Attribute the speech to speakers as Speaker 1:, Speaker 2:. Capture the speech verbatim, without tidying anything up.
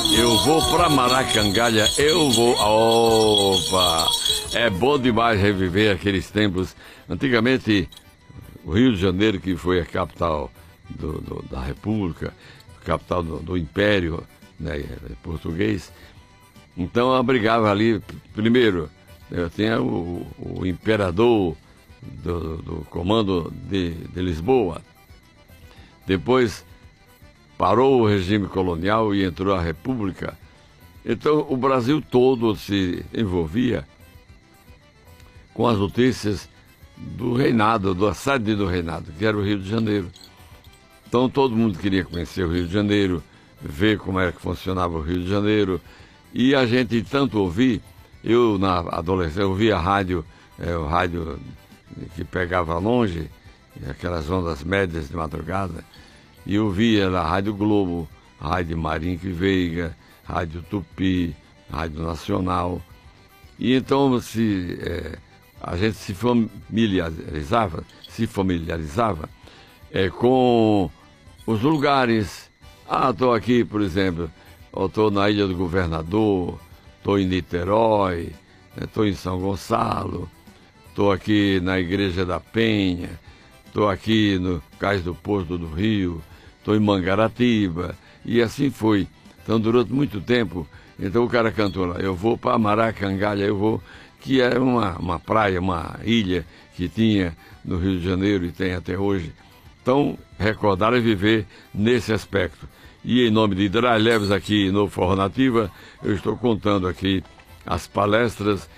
Speaker 1: Eu vou pra Maracangalha, eu vou. Opa! É bom demais reviver aqueles tempos. Antigamente, o Rio de Janeiro, que foi a capital do, do, da República, capital do, do Império, né, português, então abrigava ali, primeiro, eu tinha o, o imperador do, do comando de, de Lisboa, depois parou o regime colonial e entrou a República. Então o Brasil todo se envolvia com as notícias do reinado, da sede do reinado, que era o Rio de Janeiro. Então todo mundo queria conhecer o Rio de Janeiro, ver como era que funcionava o Rio de Janeiro. E a gente tanto ouvia, eu na adolescência ouvia a rádio, é, o rádio que pegava longe, aquelas ondas médias de madrugada, e eu via na Rádio Globo, Rádio Marinho Veiga, Rádio Tupi, Rádio Nacional. E então se, é, a gente se familiarizava, se familiarizava é, com os lugares. Ah, estou aqui, por exemplo, estou na Ilha do Governador, estou em Niterói, estou em São Gonçalo, estou aqui na Igreja da Penha, estou aqui no Cais do Porto do Rio, estou em Mangaratiba, e assim foi. Então, durante muito tempo, então o cara cantou lá, eu vou para Maracangalha, eu vou, que era uma, uma praia, uma ilha que tinha no Rio de Janeiro e tem até hoje. Então, recordar e viver nesse aspecto. E em nome de Hidrai Leves aqui no Forró Nativa, eu estou contando aqui as palestras